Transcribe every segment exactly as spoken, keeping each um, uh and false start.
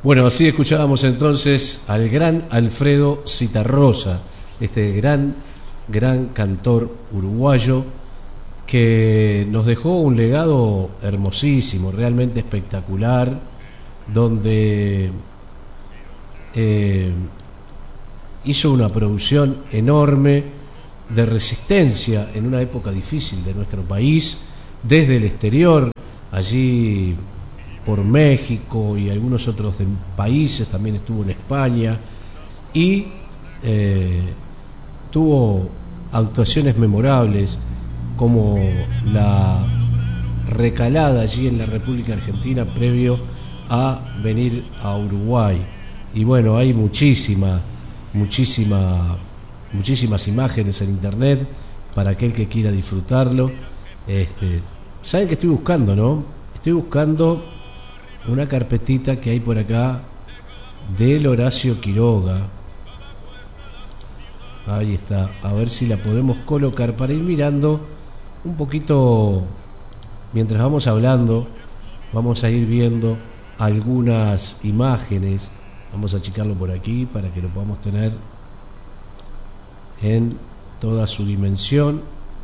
Bueno, así escuchábamos entonces al gran Alfredo Zitarrosa, este gran, gran cantor uruguayo que nos dejó un legado hermosísimo, realmente espectacular, donde eh, hizo una producción enorme de resistencia en una época difícil de nuestro país, desde el exterior, allí por México y algunos otros de países, también estuvo en España y eh, tuvo actuaciones memorables como la recalada allí en la República Argentina previo a venir a Uruguay. Y bueno, hay muchísima, muchísima, muchísimas imágenes en internet para aquel que quiera disfrutarlo. Este, ¿saben qué estoy buscando, no? Estoy buscando una carpetita que hay por acá del Horacio Quiroga. Ahí está, a ver si la podemos colocar para ir mirando un poquito. Mientras vamos hablando, vamos a ir viendo algunas imágenes. Vamos a achicarlo por aquí para que lo podamos tener en toda su dimensión.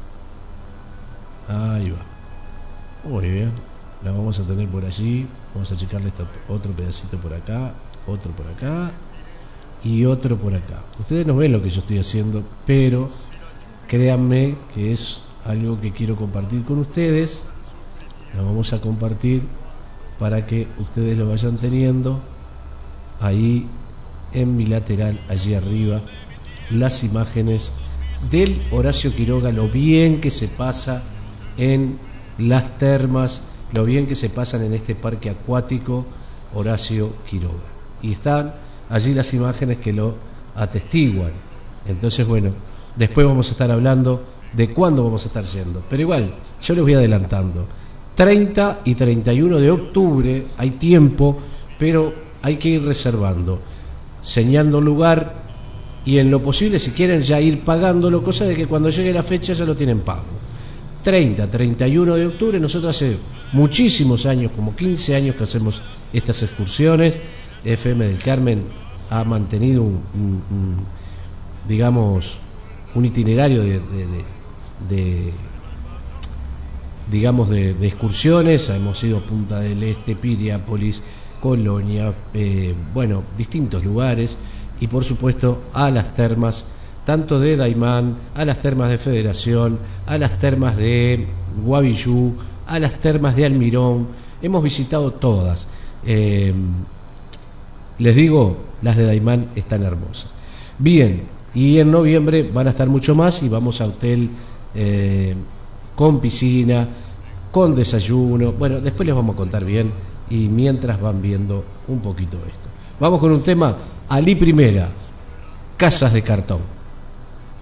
Ahí va. Muy bien. La vamos a tener por allí. Vamos a achicarle esto, otro pedacito por acá, otro por acá y otro por acá. Ustedes no ven lo que yo estoy haciendo, pero créanme que es algo que quiero compartir con ustedes. Lo vamos a compartir para que ustedes lo vayan teniendo ahí en mi lateral, allí arriba, las imágenes del Horacio Quiroga, lo bien que se pasa en las termas, lo bien que se pasan en este parque acuático Horacio Quiroga. Y están allí las imágenes que lo atestiguan. Entonces, bueno, después vamos a estar hablando de cuándo vamos a estar yendo. Pero igual, yo les voy adelantando. treinta y treinta y uno de octubre, hay tiempo, pero hay que ir reservando, señando lugar y en lo posible, si quieren, ya ir pagándolo, cosa de que cuando llegue la fecha ya lo tienen pago. treinta, treinta y uno de octubre, nosotros hace muchísimos años, como quince años que hacemos estas excursiones. F M del Carmen ha mantenido un, un, un digamos, un itinerario de, de, de, de digamos, de, de excursiones. Hemos ido a Punta del Este, Piriápolis, Colonia, eh, bueno, distintos lugares, y por supuesto a las termas, tanto de Daymán, a las termas de Federación, a las termas de Guavillú, a las termas de Almirón. Hemos visitado todas. Eh, les digo, las de Daymán están hermosas. Bien, y en noviembre van a estar mucho más y vamos a hotel eh, con piscina, con desayuno. Bueno, después les vamos a contar bien y mientras van viendo un poquito esto. Vamos con un tema, Ali Primera, Casas de Cartón.